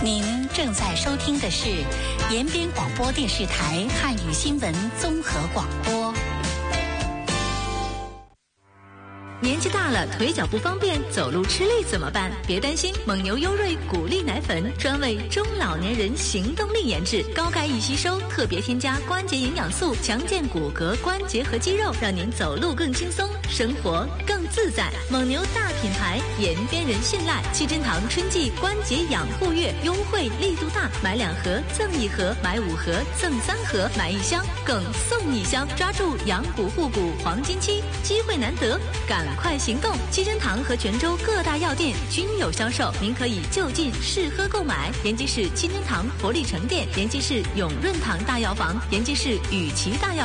您正在收听的是延边广播电视台汉语新闻综合广播。 年纪大了，腿脚不方便，走路吃力怎么办？别担心，蒙牛优瑞骨力奶粉专为中老年人行动力研制，高钙易吸收，特别添加关节营养素，强健骨骼、关节和肌肉，让您走路更轻松，生活更自在。蒙牛大品牌，延边人信赖。七珍堂春季关节养护月优惠力度大，买2盒赠1盒，买5盒赠3盒，买1箱更送1箱，抓住养骨护骨黄金期，机会难得，赶快行动！七珍堂和泉州各大药店均有销售，您可以就近试喝购买。延吉市七珍堂活力城店，延吉市永润堂大药房，延吉市雨琦大药